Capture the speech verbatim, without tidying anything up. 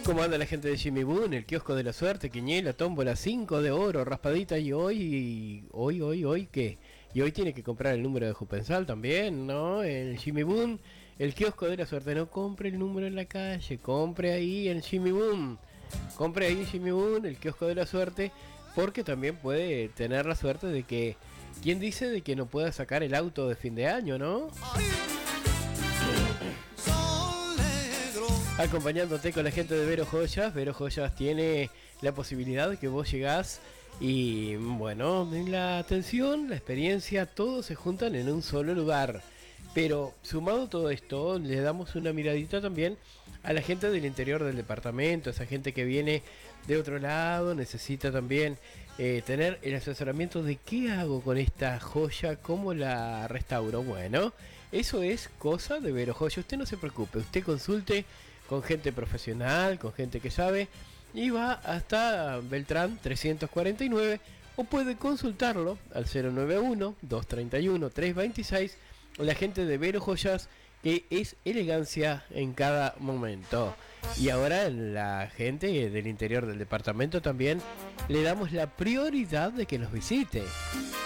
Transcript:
¿Cómo anda la gente de Jimmy Boone? El kiosco de la suerte, quiniela, tómbola, cinco de oro, raspadita y hoy, hoy, hoy, hoy, ¿qué? Y hoy tiene que comprar el número de Jupensal también, ¿no? El Jimmy Boone, el kiosco de la suerte. No compre el número en la calle, compre ahí en Jimmy Boone. Compre ahí en Jimmy Boone, el kiosco de la suerte, porque también puede tener la suerte de que... ¿Quién dice de que no pueda sacar el auto de fin de año, no? Acompañándote con la gente de Vero Joyas. Vero Joyas tiene la posibilidad de que vos llegás y bueno, la atención, la experiencia, todos se juntan en un solo lugar. Pero sumado todo esto, le damos una miradita también a la gente del interior del departamento, esa gente que viene de otro lado, necesita también eh, tener el asesoramiento de qué hago con esta joya, cómo la restauro. Bueno, eso es cosa de Vero Joya. Usted no se preocupe, usted consulte con gente profesional, con gente que sabe, y va hasta Beltrán trescientos cuarenta y nueve, o puede consultarlo al cero nueve uno, dos tres uno, tres dos seis. La gente de Vero Joyas, que es elegancia en cada momento. Y ahora la gente del interior del departamento también le damos la prioridad de que nos visite.